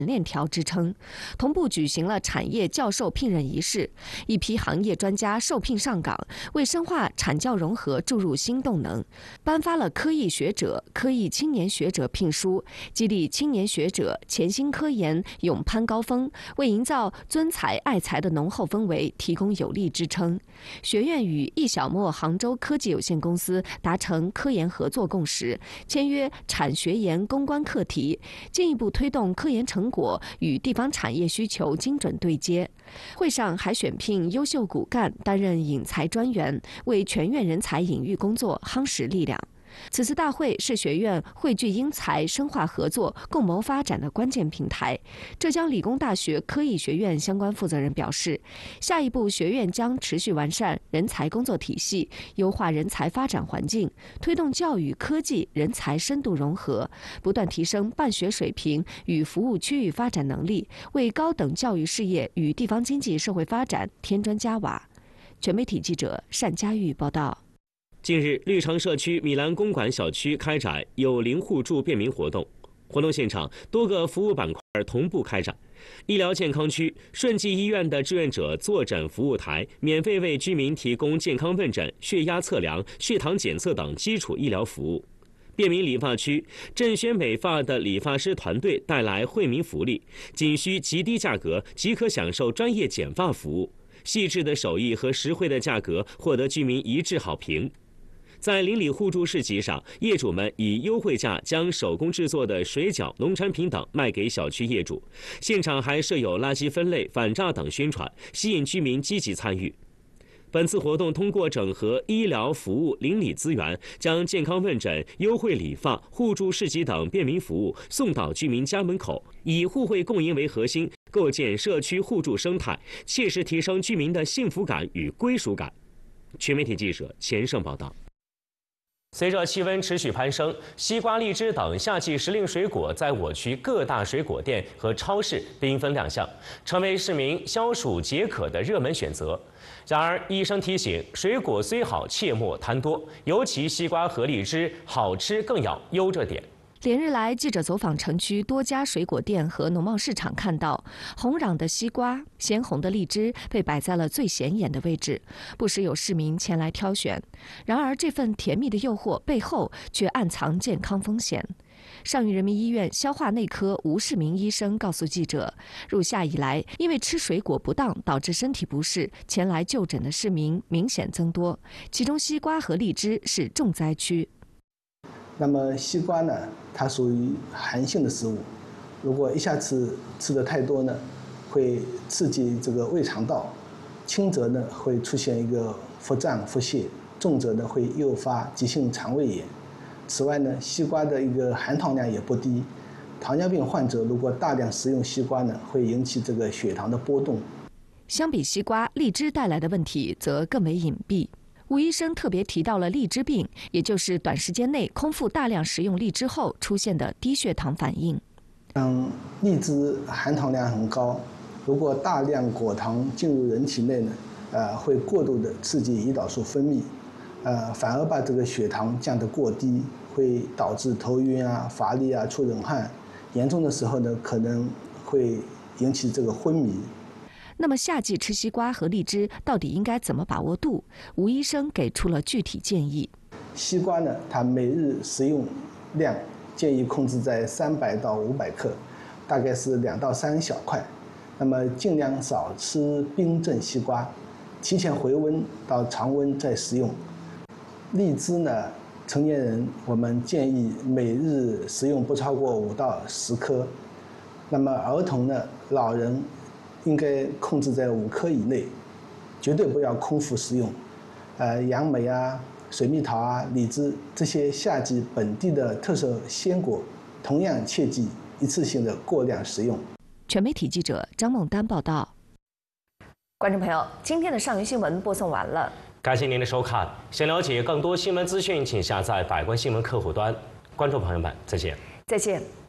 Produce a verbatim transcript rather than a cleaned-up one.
链条支撑，同步举行了产业教授聘任仪式，一批行业专家受聘上岗，为深化产教融合注入新动能。颁发了科艺学者、科艺青年学者聘书，激励青年学者潜心科研、勇攀高峰，为营造尊才爱才的浓厚氛围提供有力支撑。学院与易小莫杭州科技有限公司达成科研合作共识，签约产学研攻关课题，进一步推动科研成果与地方产业需求精准对接。会上还选聘优秀骨干担任引才专员，为全院人才引育工作夯实力量。此次大会是学院汇聚英才、深化合作、共谋发展的关键平台。浙江理工大学科艺学院相关负责人表示，下一步学院将持续完善人才工作体系，优化人才发展环境，推动教育、科技、人才深度融合，不断提升办学水平与服务区域发展能力，为高等教育事业与地方经济社会发展添砖加瓦。全媒体记者单佳玉报道。 近日，绿城社区米兰公馆小区开展有邻互助便民活动，活动现场多个服务板块同步开展。医疗健康区，顺济医院的志愿者坐诊服务台免费为居民提供健康问诊、血压测量、血糖检测等基础医疗服务。便民理发区，振轩美发的理发师团队带来惠民福利，仅需极低价格即可享受专业剪发服务，细致的手艺和实惠的价格获得居民一致好评。在邻里互助市集上，业主们以优惠价将手工制作的水饺、农产品等卖给小区业主。现场还设有垃圾分类、反诈等宣传，吸引居民积极参与。本次活动通过整合医疗服务、邻里资源，将健康问诊、优惠理发、互助市集等便民服务送到居民家门口，以互惠共赢为核心，构建社区互助生态，切实提升居民的幸福感与归属感。全媒体记者钱胜报道。随着气温持续攀升，西瓜、荔枝等夏季时令水果在我区各大水果店和超市缤纷亮相，成为市民消暑解渴的热门选择。然而，医生提醒，水果虽好，切莫贪多，尤其西瓜和荔枝，好吃更要悠着点。 连日来，记者走访城区多家水果店和农贸市场，看到红瓤的西瓜、鲜红的荔枝被摆在了最显眼的位置，不时有市民前来挑选。然而，这份甜蜜的诱惑背后却暗藏健康风险。上虞人民医院消化内科吴世明医生告诉记者，入夏以来，因为吃水果不当导致身体不适，前来就诊的市民明显增多，其中西瓜和荔枝是重灾区。 那么西瓜呢，它属于寒性的食物，如果一下子吃的太多呢，会刺激这个胃肠道，轻则呢会出现一个腹胀腹泻，重则呢会诱发急性肠胃炎。此外呢，西瓜的一个含糖量也不低，糖尿病患者如果大量食用西瓜呢，会引起这个血糖的波动。 相比西瓜，荔枝带来的问题则更为隐蔽。吴医生特别提到了荔枝病，也就是短时间内空腹大量食用荔枝后出现的低血糖反应。 嗯，荔枝含糖量很高，如果大量果糖进入人体内呢，呃，会过度的刺激胰岛素分泌，呃，反而把这个血糖降得过低，会导致头晕啊、乏力啊、出冷汗，严重的时候呢，可能会引起这个昏迷。 那么夏季吃西瓜和荔枝到底应该怎么把握度？吴医生给出了具体建议。 西瓜呢，它每日食用量建议控制在三百到五百克，大概是两到三小块。那么尽量少吃冰镇西瓜，提前回温到常温再食用。荔枝呢，成年人我们建议每日食用不超过五到十颗。那么儿童呢，老人应该控制在五颗以内，绝对不要空腹食用。呃，杨梅啊、水蜜桃啊、荔枝这些夏季本地的特色鲜果，同样切忌一次性的过量食用。 全媒体记者张梦丹报道。观众朋友，今天的上虞新闻播送完了， 感谢您的收看。想了解更多新闻资讯，请下载百官新闻客户端。观众朋友们，再见。 再见。